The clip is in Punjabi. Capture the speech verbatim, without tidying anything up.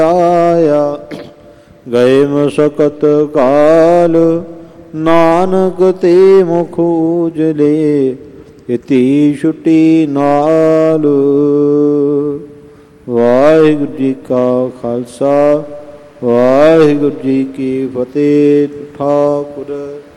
ਆਇਆ ਗਏ ਮਸਕਤ ਕਾਲ, ਨਾਨਕ ਤੇ ਮੁਖ ਉਜਲੇ ਇਤੀ ਛੁਟੀ ਨਾਲ। ਵਾਹਿਗੁਰੂ ਜੀ ਕਾ ਖਾਲਸਾ, ਵਾਹਿਗੁਰੂ ਜੀ ਕੀ ਫਤਿਹ। ਠਾਕੁਰ